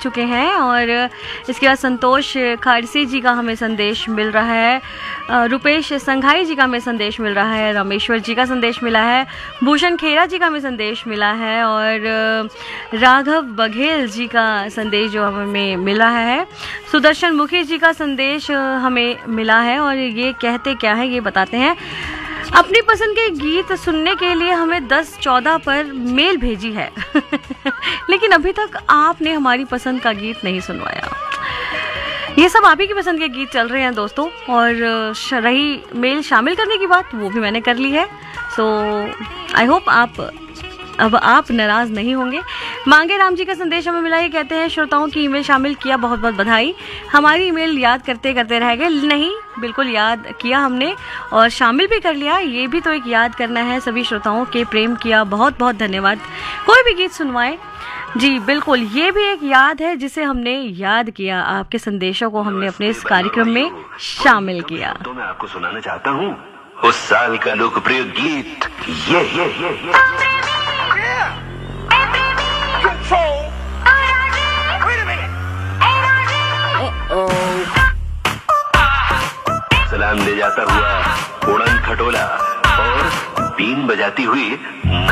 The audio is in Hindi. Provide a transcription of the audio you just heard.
चुके हैं। और इसके बाद संतोष खारसी जी का हमें संदेश मिल रहा है, रुपेश संघाई जी का हमें संदेश मिल रहा है, रामेश्वर जी का संदेश मिला है, भूषण खेरा जी का हमें संदेश मिला है और राघव बघेल जी का संदेश जो हमें मिला है, सुदर्शन मुखी जी का संदेश हमें मिला है। और ये कहते क्या है ये बताते हैं, अपनी पसंद के गीत सुनने के लिए हमें 10-14 पर मेल भेजी है लेकिन अभी तक आपने हमारी पसंद का गीत नहीं सुनवाया। ये सब आप ही की पसंद के गीत चल रहे हैं दोस्तों। और रही मेल शामिल करने की बात, वो भी मैंने कर ली है। सो आई होप आप नाराज नहीं होंगे। मांगे राम जी का संदेश हमें मिला, ये कहते हैं श्रोताओं की ईमेल शामिल किया, बहुत बहुत बधाई। हमारी ईमेल याद करते करते रह गए, नहीं बिल्कुल याद किया हमने और शामिल भी कर लिया। ये भी तो एक याद करना है, सभी श्रोताओं के प्रेम किया, बहुत बहुत धन्यवाद। कोई भी गीत सुनवाएं जी, बिल्कुल ये भी एक याद है जिसे हमने याद किया, आपके संदेशों को हमने अपने इस कार्यक्रम में शामिल किया। तो मैं आपको सुनाना चाहता हूँ उस साल का लोकप्रिय गीत ये। सलाम ले जाता हुआ उड़न खटोला और बीन बजाती हुई